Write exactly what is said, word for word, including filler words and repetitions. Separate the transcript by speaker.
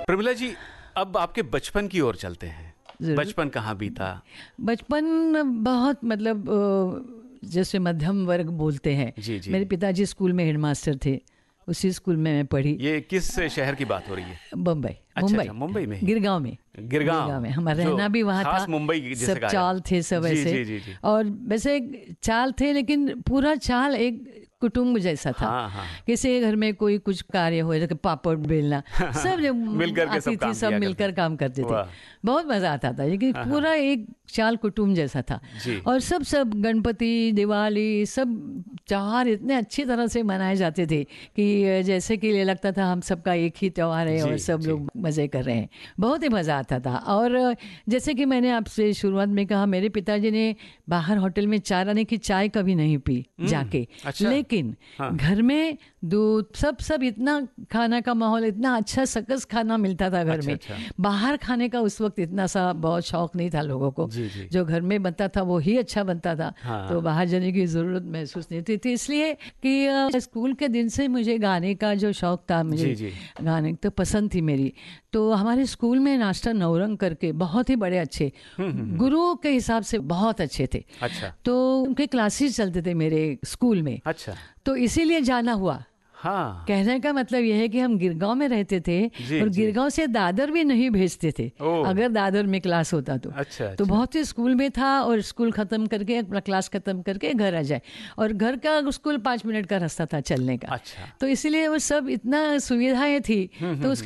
Speaker 1: प्रमिला जी, अब आपके बचपन की ओर चलते हैं। बचपन कहाँ बीता?
Speaker 2: बचपन बहुत मतलब अ, जैसे मध्यम वर्ग बोलते हैं।
Speaker 1: जी, जी।
Speaker 2: मेरे पिताजी स्कूल में हेडमास्टर थे, उसी स्कूल में मैं पढ़ी।
Speaker 1: ये किस शहर की बात हो रही है?
Speaker 2: बम्बई।
Speaker 1: अच्छा,
Speaker 2: मुंबई
Speaker 1: अच्छा, मुंबई में ही?
Speaker 2: गिरगांव में।
Speaker 1: गिरगांव,
Speaker 2: गिरगांव में हमारा
Speaker 1: जो
Speaker 2: रहना भी वहाँ
Speaker 1: खास
Speaker 2: था।
Speaker 1: मुंबई जिसे
Speaker 2: सब
Speaker 1: कहा
Speaker 2: चाल
Speaker 1: जाता।
Speaker 2: थे सब
Speaker 1: जी,
Speaker 2: ऐसे।
Speaker 1: जी, जी, जी।
Speaker 2: और वैसे चाल थे, लेकिन पूरा चाल एक कुटुंब जैसा था।
Speaker 1: हाँ, हाँ।
Speaker 2: किसी के घर में कोई कुछ कार्य हो, जैसे पापड़ बेलना, सब जब
Speaker 1: मिलकर के सब
Speaker 2: आती थी,
Speaker 1: काम
Speaker 2: सब
Speaker 1: किया
Speaker 2: मिलकर
Speaker 1: करते।
Speaker 2: काम करते थे।
Speaker 1: वाह।
Speaker 2: बहुत मजा आता था, लेकिन पूरा एक चाल कुटुंब जैसा था।
Speaker 1: जी।
Speaker 2: और सब सब गणपति, दिवाली, सब त्योहार इतने अच्छी तरह से मनाए जाते थे कि जैसे कि ये लगता था हम सबका एक ही त्योहार है
Speaker 1: जी,
Speaker 2: और सब
Speaker 1: जी।
Speaker 2: लोग मज़े कर रहे हैं। बहुत ही मज़ा आता था। और जैसे कि मैंने आपसे शुरुआत में कहा, मेरे पिताजी ने बाहर होटल में चाय लाने की चाय कभी नहीं पी जाके।
Speaker 1: अच्छा।
Speaker 2: लेकिन
Speaker 1: हाँ।
Speaker 2: घर में दूध सब सब इतना खाना का माहौल, इतना अच्छा सकस खाना मिलता था घर
Speaker 1: अच्छा,
Speaker 2: में।
Speaker 1: अच्छा।
Speaker 2: बाहर खाने का उस वक्त इतना सा बहुत शौक नहीं था लोगों को।
Speaker 1: जी, जी।
Speaker 2: जो घर में बनता था वो ही अच्छा बनता था।
Speaker 1: हाँ।
Speaker 2: तो बाहर जाने की ज़रूरत महसूस नहीं थी। तो इसलिए कि अ, स्कूल के दिन से मुझे गाने का जो शौक था, मुझे
Speaker 1: जी, जी।
Speaker 2: गाने तो पसंद थी मेरी। तो हमारे स्कूल में नाश्ता नौरंग करके बहुत ही बड़े अच्छे गुरुओं के हिसाब से बहुत अच्छे थे।
Speaker 1: अच्छा,
Speaker 2: तो उनके क्लासेस चलते थे मेरे स्कूल में,
Speaker 1: अच्छा।
Speaker 2: तो इसीलिए जाना हुआ।
Speaker 1: हाँ।
Speaker 2: कहने का मतलब यह है कि हम गिरगांव में रहते थे
Speaker 1: जी,
Speaker 2: और
Speaker 1: जी।
Speaker 2: गिरगांव से दादर भी नहीं भेजते थे।
Speaker 1: ओह।
Speaker 2: अगर दादर में क्लास होता तो
Speaker 1: अच्छा,
Speaker 2: तो
Speaker 1: अच्छा।
Speaker 2: बहुत ही स्कूल में था, और स्कूल खत्म करके अपना क्लास खत्म करके घर आ जाए, और घर का स्कूल पाँच मिनट का रास्ता था चलने का।
Speaker 1: अच्छा।
Speaker 2: तो इसीलिए वो सब इतना सुविधाएं थी। तो उसके